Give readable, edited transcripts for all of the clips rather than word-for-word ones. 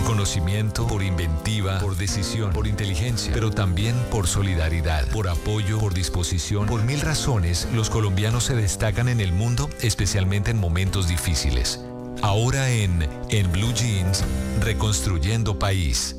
Por conocimiento, por inventiva, por decisión, por inteligencia, pero también por solidaridad, por apoyo, por disposición. Por 1000 razones, los colombianos se destacan en el mundo, especialmente en momentos difíciles. Ahora en Blue Jeans, reconstruyendo país.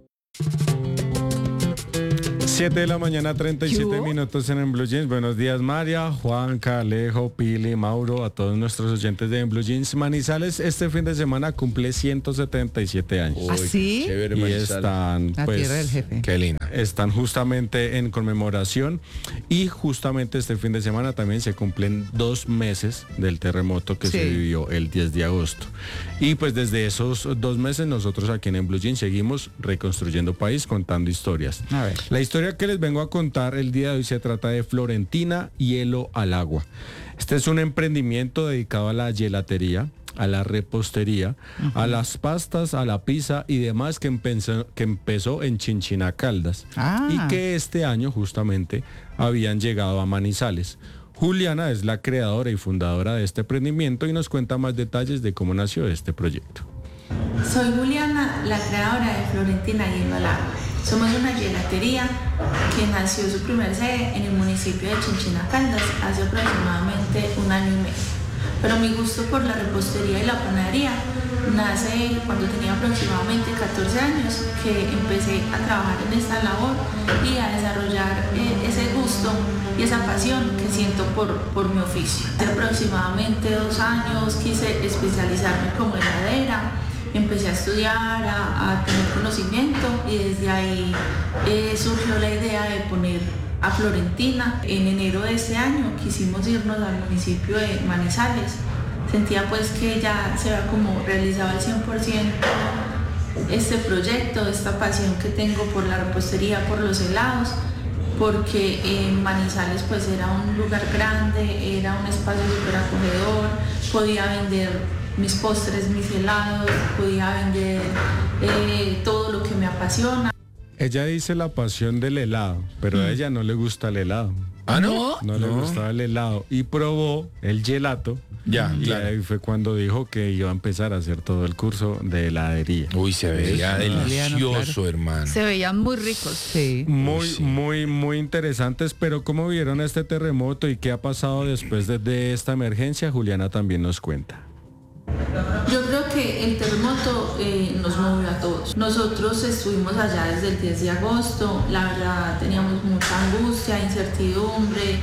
7 de la mañana, 37 minutos en Blue Jeans. Buenos días, María, Juanca, Alejo, Pili, Mauro, a todos nuestros oyentes de Blue Jeans. Manizales este fin de semana cumple 177 años. ¿Ah, sí? Chévere, y están, la tierra del jefe. Qué linda. Están justamente en conmemoración y justamente este fin de semana también se cumplen 2 meses del terremoto que se vivió el 10 de agosto. Y pues desde esos 2 meses nosotros aquí en Blue Jeans seguimos reconstruyendo país, contando historias. A ver. La historia que les vengo a contar el día de hoy se trata de Florentina Hielo al Agua. Este es un emprendimiento dedicado a la gelatería, a la repostería, a las pastas, a la pizza y demás que empezó en Chinchiná Caldas y que este año justamente habían llegado a Manizales. Juliana es la creadora y fundadora de este emprendimiento y nos cuenta más detalles de cómo nació este proyecto. Soy Juliana, la creadora de Florentina Hielo al Agua. Somos una gelatería que nació su primer sede en el municipio de Chinchiná Caldas hace aproximadamente 1 año y medio. Pero mi gusto por la repostería y la panadería nace cuando tenía aproximadamente 14 años, que empecé a trabajar en esta labor y a desarrollar ese gusto y esa pasión que siento por mi oficio. Hace aproximadamente 2 años quise especializarme como heladera. Empecé a estudiar, a tener conocimiento y desde ahí surgió la idea de poner a Florentina. En enero de este año quisimos irnos al municipio de Manizales. Sentía pues que ya se había como realizado al 100% este proyecto, esta pasión que tengo por la repostería, por los helados, porque en Manizales pues era un lugar grande, era un espacio súper acogedor, podía vender mis postres, mis helados, podía vender todo lo que me apasiona. Ella dice la pasión del helado, pero a ella no le gusta el helado. ¿Ah, no? No le gustaba el helado y probó el gelato. Ya, y claro. ahí fue cuando dijo que iba a empezar a hacer todo el curso de heladería. Uy, se veía delicioso, claro. hermano. Se veían muy ricos. Sí. Muy interesantes, pero ¿cómo vieron este terremoto y qué ha pasado después de esta emergencia? Juliana también nos cuenta. Yo creo que el terremoto nos movió a todos. Nosotros estuvimos allá desde el 10 de agosto, la verdad teníamos mucha angustia, incertidumbre,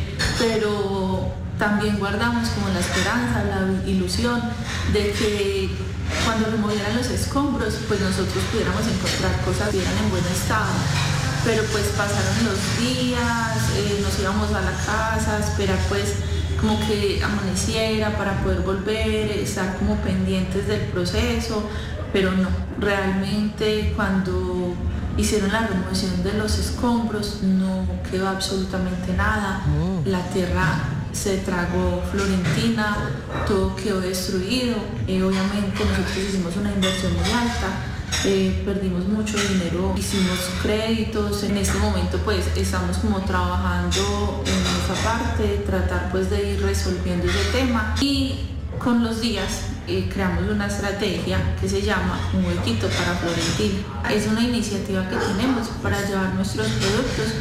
pero también guardamos como la esperanza, la ilusión de que cuando removieran los escombros, pues nosotros pudiéramos encontrar cosas que estuvieran en buen estado. Pero pues pasaron los días, nos íbamos a la casa a esperar pues como que amaneciera para poder volver, estar como pendientes del proceso, pero no, realmente cuando hicieron la remoción de los escombros no quedó absolutamente nada, la tierra se tragó Florentina, todo quedó destruido, obviamente nosotros hicimos una inversión muy alta. Perdimos mucho dinero, hicimos créditos, en este momento pues estamos como trabajando en esa parte, tratar pues de ir resolviendo ese tema y con los días creamos una estrategia que se llama Un Huequito para Florentina. Es una iniciativa que tenemos para llevar nuestros productos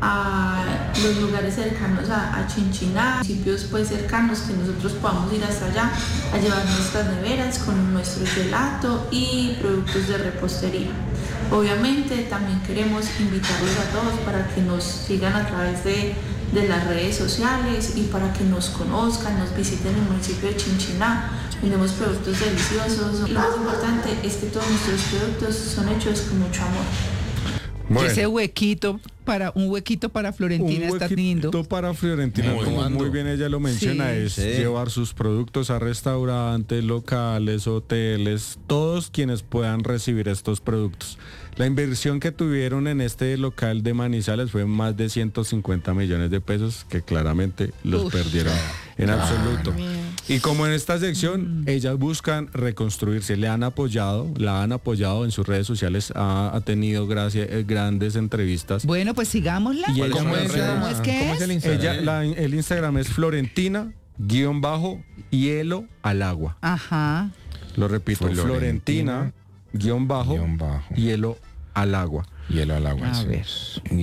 a los lugares cercanos a Chinchiná, municipios pues cercanos que nosotros podamos ir hasta allá a llevar nuestras neveras con nuestro gelato y productos de repostería. Obviamente también queremos invitarlos a todos para que nos sigan a través de las redes sociales y para que nos conozcan, nos visiten en el municipio de Chinchiná. Vendemos productos deliciosos y lo más importante es que todos nuestros productos son hechos con mucho amor. Bueno. Ese un huequito para Florentina está lindo. Un huequito para Florentina, como muy bien ella lo menciona, es llevar sus productos a restaurantes, locales, hoteles, todos quienes puedan recibir estos productos. La inversión que tuvieron en este local de Manizales fue más de 150 millones de pesos, que claramente los perdieron en absoluto. Y como en esta sección, ellas buscan reconstruirse, la han apoyado en sus redes sociales, ha tenido grandes entrevistas. Bueno, pues sigámosla. Y ¿Cómo es que es? el Instagram? El Instagram es Florentina_hielo al agua. Ajá. Lo repito, Florentina hielo al agua. Hielo al agua. A ver.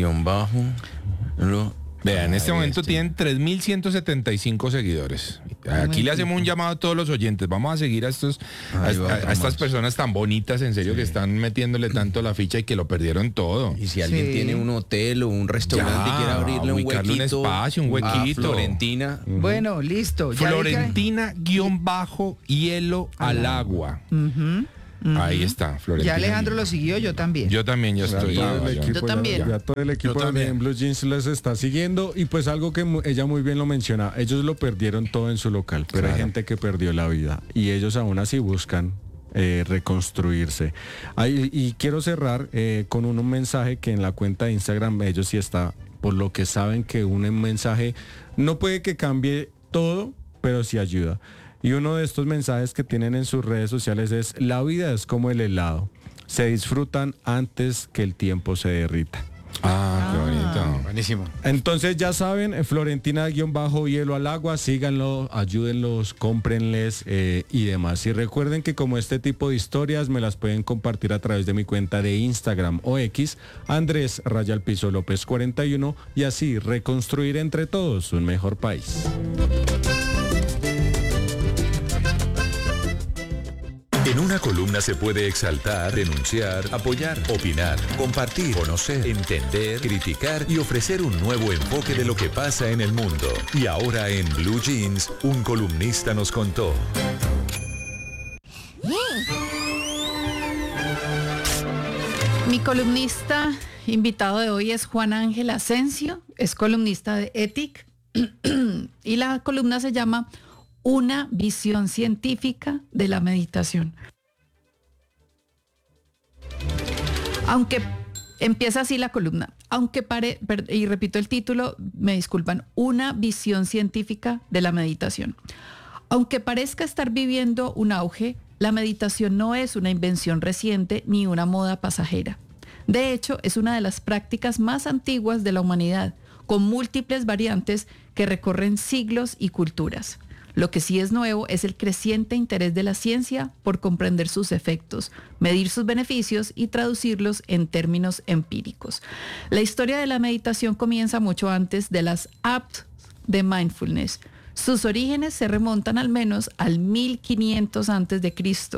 Vea, en este momento tienen 3.175 seguidores. Aquí le hacemos un llamado a todos los oyentes. Vamos a seguir a estas personas tan bonitas, en serio, que están metiéndole tanto la ficha y que lo perdieron todo. Y si alguien tiene un hotel o un restaurante y quiere abrirle un huequito, un espacio, un huequito. Florentina. Bueno, listo. Florentina-hielo al agua. Ahí está, Florentina. Ya Alejandro lo siguió, yo también. Yo también, ya estoy. Yo también. Ya todo el equipo de Blue Jeans les está siguiendo y pues algo que ella muy bien lo menciona, ellos lo perdieron todo en su local, pero hay gente que perdió la vida y ellos aún así buscan reconstruirse. Y quiero cerrar con un mensaje que en la cuenta de Instagram ellos sí está, por lo que saben que un mensaje no puede que cambie todo, pero sí ayuda. Y uno de estos mensajes que tienen en sus redes sociales es: la vida es como el helado, se disfrutan antes que el tiempo se derrita. Qué bonito. Buenísimo. Entonces ya saben, Florentina-hielo al agua, síganlo, ayúdenlos, cómprenles y demás. Y recuerden que como este tipo de historias me las pueden compartir a través de mi cuenta de Instagram o X, Andrés_López 41, y así reconstruir entre todos un mejor país. En una columna se puede exaltar, denunciar, apoyar, opinar, compartir, conocer, entender, criticar y ofrecer un nuevo enfoque de lo que pasa en el mundo. Y ahora en Blue Jeans, un columnista nos contó. Mi columnista invitado de hoy es Juan Ángel Asensio, es columnista de Ethic y la columna se llama Una visión científica de la meditación. Aunque empieza así la columna, y repito el título, me disculpan, Una visión científica de la meditación. Aunque parezca estar viviendo un auge, la meditación no es una invención reciente ni una moda pasajera. De hecho, es una de las prácticas más antiguas de la humanidad, con múltiples variantes que recorren siglos y culturas. Lo que sí es nuevo es el creciente interés de la ciencia por comprender sus efectos, medir sus beneficios y traducirlos en términos empíricos. La historia de la meditación comienza mucho antes de las apps de mindfulness. Sus orígenes se remontan al menos al 1500 a.C.,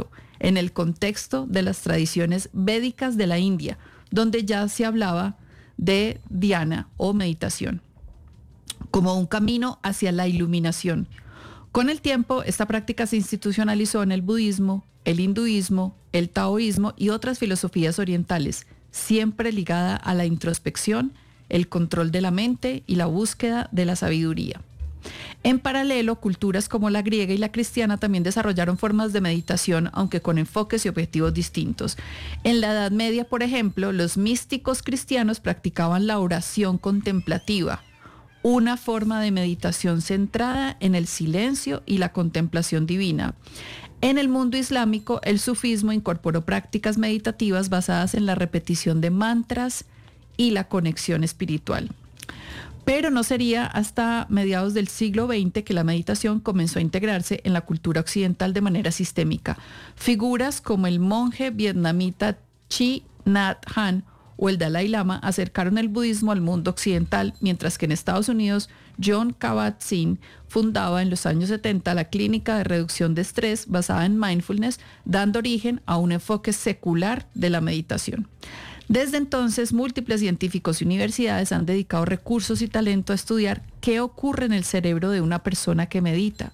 en el contexto de las tradiciones védicas de la India, donde ya se hablaba de dhyana o meditación, como un camino hacia la iluminación. Con el tiempo, esta práctica se institucionalizó en el budismo, el hinduismo, el taoísmo y otras filosofías orientales, siempre ligada a la introspección, el control de la mente y la búsqueda de la sabiduría. En paralelo, culturas como la griega y la cristiana también desarrollaron formas de meditación, aunque con enfoques y objetivos distintos. En la Edad Media, por ejemplo, los místicos cristianos practicaban la oración contemplativa, una forma de meditación centrada en el silencio y la contemplación divina. En el mundo islámico, el sufismo incorporó prácticas meditativas basadas en la repetición de mantras y la conexión espiritual. Pero no sería hasta mediados del siglo XX que la meditación comenzó a integrarse en la cultura occidental de manera sistémica. Figuras como el monje vietnamita Thich Nhat Hanh o el Dalai Lama acercaron el budismo al mundo occidental, mientras que en Estados Unidos Jon Kabat-Zinn fundaba en los años 70 la clínica de reducción de estrés basada en mindfulness, dando origen a un enfoque secular de la meditación. Desde entonces, múltiples científicos y universidades han dedicado recursos y talento a estudiar qué ocurre en el cerebro de una persona que medita.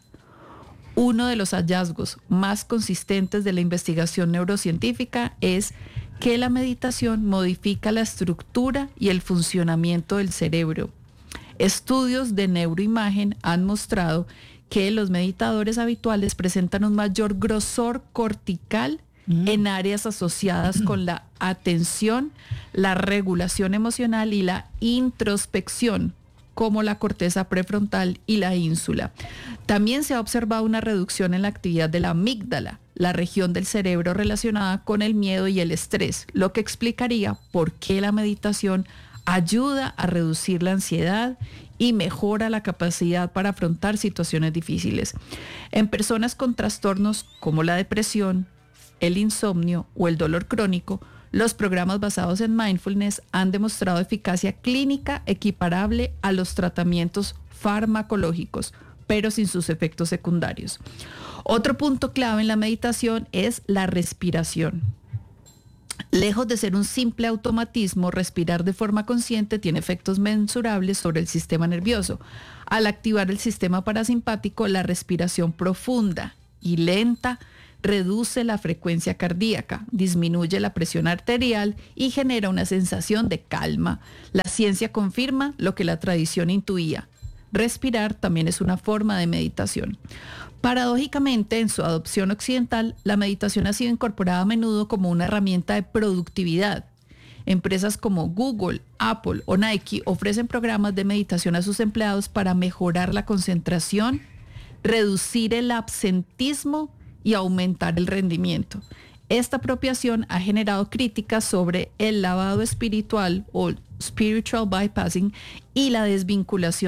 Uno de los hallazgos más consistentes de la investigación neurocientífica es que la meditación modifica la estructura y el funcionamiento del cerebro. Estudios de neuroimagen han mostrado que los meditadores habituales presentan un mayor grosor cortical en áreas asociadas con la atención, la regulación emocional y la introspección, como la corteza prefrontal y la ínsula. También se ha observado una reducción en la actividad de la amígdala, la región del cerebro relacionada con el miedo y el estrés, lo que explicaría por qué la meditación ayuda a reducir la ansiedad y mejora la capacidad para afrontar situaciones difíciles. En personas con trastornos como la depresión, el insomnio o el dolor crónico, los programas basados en mindfulness han demostrado eficacia clínica equiparable a los tratamientos farmacológicos, pero sin sus efectos secundarios. Otro punto clave en la meditación es la respiración. Lejos de ser un simple automatismo, respirar de forma consciente tiene efectos mensurables sobre el sistema nervioso. Al activar el sistema parasimpático, la respiración profunda y lenta reduce la frecuencia cardíaca, disminuye la presión arterial y genera una sensación de calma. La ciencia confirma lo que la tradición intuía. Respirar también es una forma de meditación. Paradójicamente, en su adopción occidental, la meditación ha sido incorporada a menudo como una herramienta de productividad. Empresas como Google, Apple o Nike ofrecen programas de meditación a sus empleados para mejorar la concentración, reducir el absentismo y aumentar el rendimiento. Esta apropiación ha generado críticas sobre el lavado espiritual o spiritual bypassing y la desvinculación